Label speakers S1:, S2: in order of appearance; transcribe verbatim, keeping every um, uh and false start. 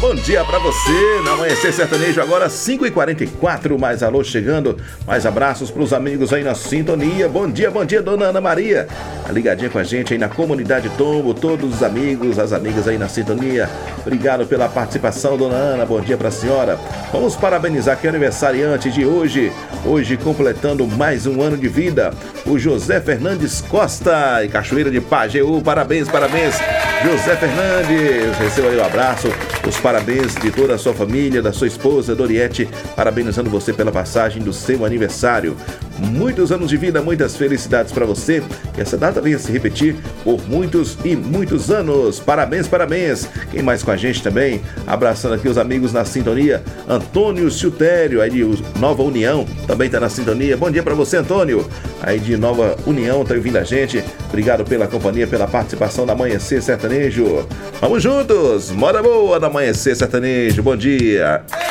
S1: bom dia pra você. Na Amanhecer Sertanejo, agora cinco e quarenta e quatro. Mais alô chegando, mais abraços pros amigos aí na sintonia. Bom dia, bom dia, dona Ana Maria. Tá ligadinha com a gente aí na comunidade Tombo. Todos os amigos, as amigas aí na sintonia. Obrigado pela participação, dona Ana. Bom dia pra senhora. Vamos parabenizar que é aniversariante de hoje. Hoje completando mais um ano de vida, o José Fernandes Costa e Cachoeira de Pajeú. Parabéns, parabéns, José Fernandes. Receba aí o abraço, os parabéns de toda a sua família, da sua esposa Doriete, parabenizando você pela passagem do seu aniversário. Muitos anos de vida, muitas felicidades para você. Que essa data venha se repetir por muitos e muitos anos. Parabéns, parabéns. Quem mais com a gente também? Abraçando aqui os amigos na sintonia. Antônio Siltério, aí de Nova União, também está na sintonia. Bom dia para você, Antônio. Aí de Nova União, tá ouvindo a gente. Obrigado pela companhia, pela participação da Amanhecer Sertanejo. Vamos juntos. Moda boa da Amanhecer Sertanejo. Bom dia.